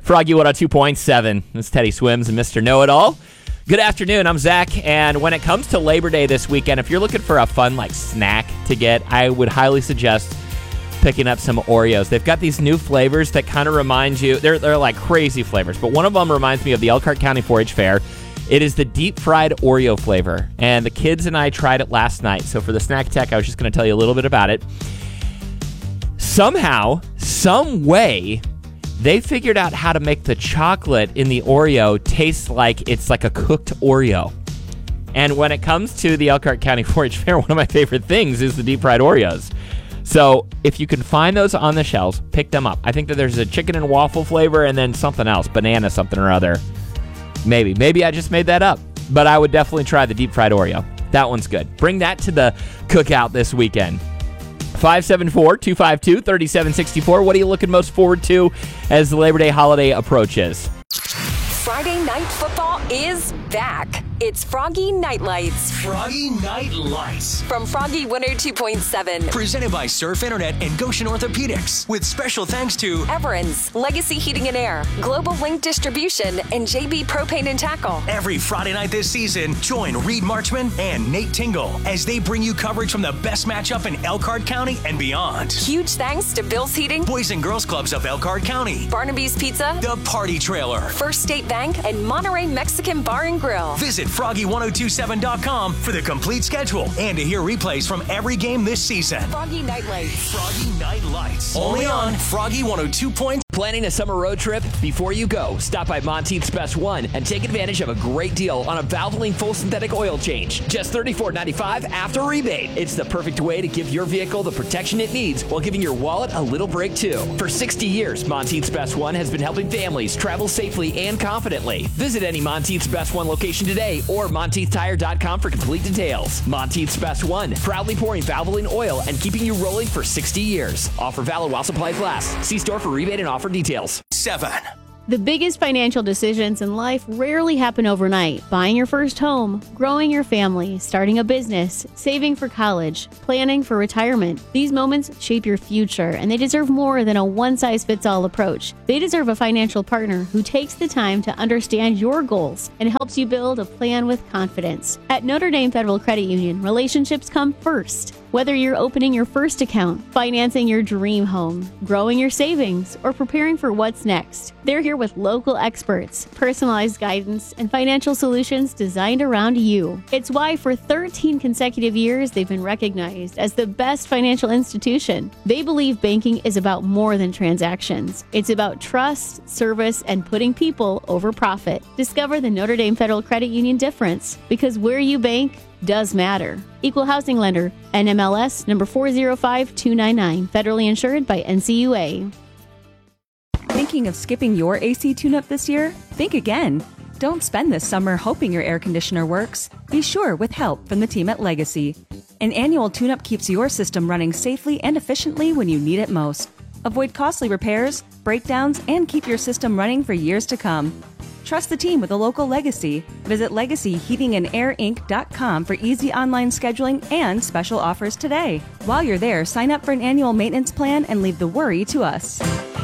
Froggy 102.7. This is Teddy Swims and Mr. Know-It-All. Good afternoon. I'm Zach, and when it comes to Labor Day this weekend, if you're looking for a fun snack to get, I would highly suggest picking up some Oreos. They've got these new flavors that kind of remind you, they're like crazy flavors, but one of them reminds me of the Elkhart County 4-H Fair. It is the deep fried Oreo flavor, and the kids and I tried it last night. So for the snack tech, I was just going to tell you a little bit about it. Somehow, some way, they figured out how to make the chocolate in the Oreo taste like it's like a cooked Oreo. And when it comes to the Elkhart County 4-H Fair, one of my favorite things is the deep fried Oreos. So if you can find those on the shelves, pick them up. I think that there's a chicken and waffle flavor and then something else, banana something or other. Maybe I just made that up, but I would definitely try the deep fried Oreo. That one's good. Bring that to the cookout this weekend. 574-252-3764. What are you looking most forward to as the Labor Day holiday approaches? Friday Night Football is back. It's Froggy Night Lights. Froggy Night Lights. From Froggy 102.7. Presented by Surf Internet and Goshen Orthopedics. With special thanks to Everins, Legacy Heating and Air, Global Link Distribution, and JB Propane and Tackle. Every Friday night this season, join Reed Marchman and Nate Tingle as they bring you coverage from the best matchup in Elkhart County and beyond. Huge thanks to Bill's Heating, Boys and Girls Clubs of Elkhart County, Barnaby's Pizza, The Party Trailer, First State Bank, and Monterey Mexican Bar and Grill. Visit Froggy1027.com for the complete schedule and to hear replays from every game this season. Froggy Night Lights. Froggy Night Lights. Only on Froggy 102. Planning a summer road trip? Before you go, stop by Monteith's Best One and take advantage of a great deal on a Valvoline full synthetic oil change. Just $34.95 after rebate. It's the perfect way to give your vehicle the protection it needs while giving your wallet a little break too. For 60 years, Monteith's Best One has been helping families travel safely and confidently. Visit any Monteith's Best One location today or MonteithTire.com for complete details. Monteith's Best One, proudly pouring Valvoline oil and keeping you rolling for 60 years. Offer valid while supplies last. See store for rebate and offer details. 7. The biggest financial decisions in life rarely happen overnight. Buying your first home, growing your family, starting a business, saving for college, planning for retirement. These moments shape your future, and they deserve more than a one-size-fits-all approach. They deserve a financial partner who takes the time to understand your goals and helps you build a plan with confidence. At Notre Dame Federal Credit Union, relationships come first. Whether you're opening your first account, financing your dream home, growing your savings, or preparing for what's next, they're here with local experts, personalized guidance, and financial solutions designed around you. It's why for 13 consecutive years, they've been recognized as the best financial institution. They believe banking is about more than transactions. It's about trust, service, and putting people over profit. Discover the Notre Dame Federal Credit Union difference, because where you bank does matter. Equal housing lender, NMLS number 405299, federally insured by NCUA. Thinking of skipping your AC tune-up this year? Think again. Don't spend this summer hoping your air conditioner works. Be sure with help from the team at Legacy. An annual tune-up keeps your system running safely and efficiently when you need it most. Avoid costly repairs, breakdowns, and keep your system running for years to come. Trust the team with a local Legacy. Visit LegacyHeatingandAirInc.com for easy online scheduling and special offers today. While you're there, sign up for an annual maintenance plan and leave the worry to us.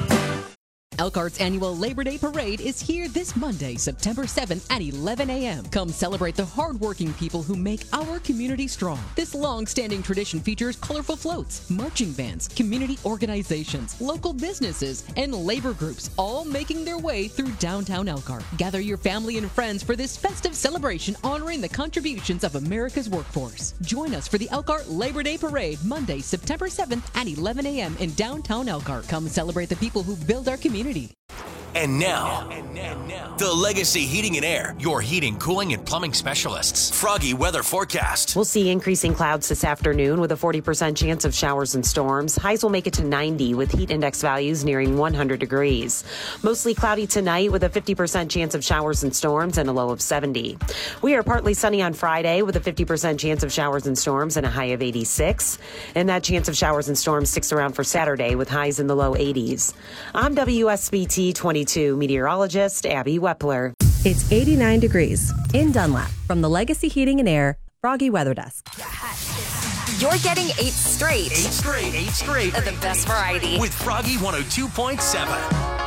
Elkhart's annual Labor Day Parade is here this Monday, September 7th at 11 a.m. Come celebrate the hardworking people who make our community strong. This long-standing tradition features colorful floats, marching bands, community organizations, local businesses, and labor groups, all making their way through downtown Elkhart. Gather your family and friends for this festive celebration honoring the contributions of America's workforce. Join us for the Elkhart Labor Day Parade, Monday, September 7th at 11 a.m. in downtown Elkhart. Come celebrate the people who build our community. And now, the Legacy Heating and Air, your heating, cooling, and plumbing specialists. Froggy weather forecast. We'll see increasing clouds this afternoon with a 40% chance of showers and storms. Highs will make it to 90 with heat index values nearing 100 degrees. Mostly cloudy tonight with a 50% chance of showers and storms and a low of 70. We are partly sunny on Friday with a 50% chance of showers and storms and a high of 86. And that chance of showers and storms sticks around for Saturday with highs in the low 80s. I'm WSBT 22 meteorologist Abby Wepler. It's 89 degrees in Dunlap from the Legacy Heating and Air Froggy Weather Desk. You're getting 8 straight. 8 straight Of the best variety. With Froggy 102.7.